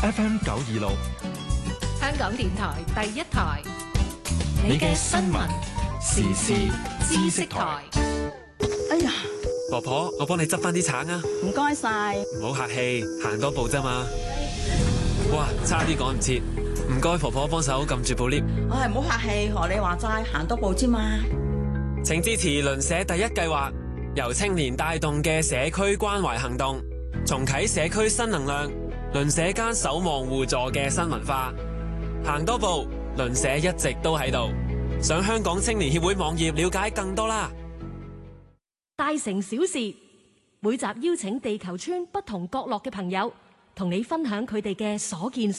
FM 926， 香港電台第一台， 你嘅新聞時事知識台。 哎呀， 婆婆，我幫你執翻啲橙啊！ 唔該晒。 唔好客氣，行多步啫嘛。哇，差啲趕唔切，唔該婆婆幫手撳住部 lift。 唉，唔好客氣，學你話齋，行多步啫嘛。 請支持鄰舍第一計劃，由青年帶動嘅社區關懷行動，重啟社區新能量，鄰舍間守望互助嘅新文化。行多步，鄰舍一直都喺度。上香港青年協會網頁了解更多啦。 大城小事，每集邀請地球村不同角落嘅朋友，同你分享佢哋嘅所見